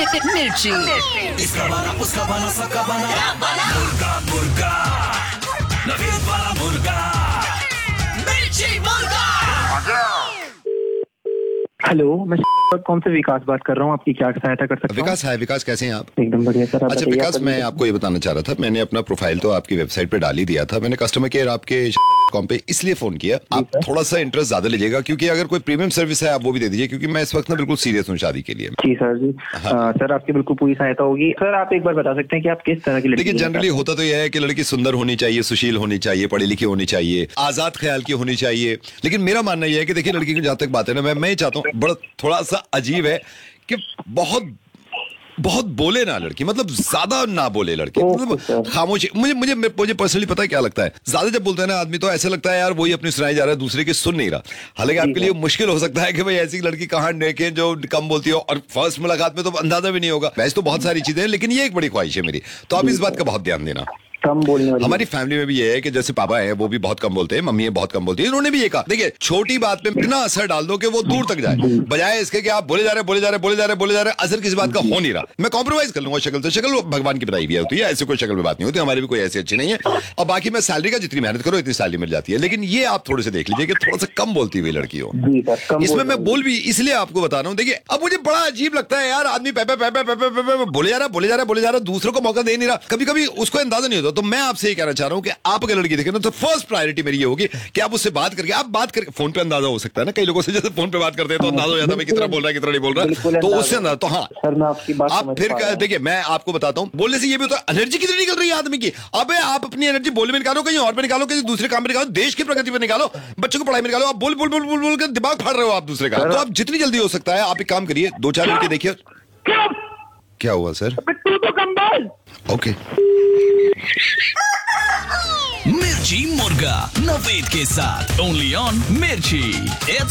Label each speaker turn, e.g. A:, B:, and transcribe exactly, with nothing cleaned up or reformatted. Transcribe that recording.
A: मिर्ची।
B: इसका बना उसका बना सबका बना मुर्गा मुर्गा नवीद वाला मुर्गा मिर्ची मुर्गा।
C: हेलो, मैं कौन से विकास बात कर रहा हूँ, आपकी क्या सहायता कर सकता हूँ?
D: विकास है। विकास कैसे हैं आप?
C: एकदम बढ़िया सर।
D: अच्छा विकास, मैं आपको ये बताना चाह रहा था, मैंने अपना प्रोफाइल तो आपकी वेबसाइट पे डाल ही दिया था। मैंने कस्टमर केयर आपके कॉम पे इसलिए फोन किया, आप थोड़ा सा इंटरेस्ट ज्यादा लीजिएगा, क्योंकि अगर कोई प्रीमियम सर्विस है आप वो भी दे दीजिए, क्योंकि मैं इस वक्त ना बिल्कुल सीरियस हूँ शादी के लिए।
C: जी सर जी। हाँ। सर आपकी बिल्कुल पूरी सहायता होगी। सर आप एक बार बता सकते हैं कि आप किस तरह की लड़की?
D: देखिए जनरली होता तो यह है कि लड़की सुंदर होनी चाहिए, सुशील होनी चाहिए, पढ़ी लिखी होनी चाहिए, आजाद ख्याल की होनी चाहिए। लेकिन मेरा मानना यह है कि देखिए लड़की की जहां तक बात है ना, मैं मैं चाहता हूँ, बड़ा थोड़ा सा अजीब है कि बहुत बहुत बोले ना लड़की, मतलब ज्यादा ना बोले लड़की, मतलब खामोशी। मुझे मुझे मुझे पर्सनली पता है क्या लगता है, ज्यादा जब बोलते हैं ना आदमी तो ऐसा लगता है यार वही अपनी सुनाई जा रहा है, दूसरे की सुन नहीं रहा। हालांकि आपके लिए मुश्किल हो सकता है कि भाई ऐसी लड़की कहाँ देखे जो कम बोलती हो, और फर्स्ट मुलाकात में तो अंदाजा भी नहीं होगा। वैसे तो बहुत सारी चीजें हैं, लेकिन ये एक बड़ी ख्वाहिश है मेरी, तो आप इस बात का बहुत ध्यान देना।
C: कम बोलने वाली।
D: हमारी फैमिली में भी ये है कि जैसे पापा है वो भी बहुत कम बोलते हैं, मम्मी है बहुत कम बोलती है, इन्होंने भी ये कहा देखिए छोटी बात पे इतना असर डाल दो कि वो दूर तक जाए, बजाय इसके कि आप बोले जा रहे बोले जा रहे बोले जा रहे बोले जा रहे असर किसी बात का हो नहीं रहा। मैं कॉम्प्रोमाइज कर लूंगा शक्ल से, शक्ल भगवान की बनाई भी होती है, ऐसे कोई शक्ल में बात नहीं होती, हमारी भी कोई ऐसी अच्छी नहीं है। और बाकी मैं सैलरी का जितनी मेहनत करो इतनी सैलरी मिल जाती है, लेकिन ये आप थोड़े से देख लीजिए कि थोड़ा सा कम बोलती हुई लड़की हो। इसमें मैं बोल भी इसलिए आपको बता रहा हूँ, देखिए अब मुझे बड़ा अजीब लगता है यार, आदमी पे पे पे पे पे पे बोले जा रहा बोले जा रहा बोले जा रहा दूसरों को मौका दे नहीं रहा, कभी कभी उसको अंदाजा नहीं होता। तो मैं आपसे ये कहना चाह रहा हूं कि आप अगर लड़की देखें ना तो फर्स्ट प्रायोरिटी मेरी ये होगी कि आप उससे बात करके, आप बात करके फोन पे अंदाजा हो सकता है ना, कई लोगों से जैसे फोन पे बात करते हैं तो अंदाजा हो जाता है कितना बोल रहा है कितना नहीं बोल रहा, तो उससे अंदाजा। तो हाँ
C: सर मैं आपकी बात
D: आप फिर देखिए मैं आपको बताता हूं, बोलने से ये भी होता है एनर्जी कितनी निकल रही है आदमी की। अबे आप अपनी एनर्जी बोलने में निकालो, कहीं और पे निकालो, कहीं दूसरे काम में निकालो, देश की प्रगति पे निकालो, बच्चों को पढ़ाई में निकालो। आप बोल बोल बोल बोल बोल कर दिमाग फाड़ रहे हो आप दूसरे का। तो आप जितनी जल्दी हो सकता है आप एक काम करिए, दो चार लड़के देखिए। क्या हुआ सर? ओके।
B: मिर्ची मुर्गा नवेद के साथ ओनली ऑन मिर्ची। इट्स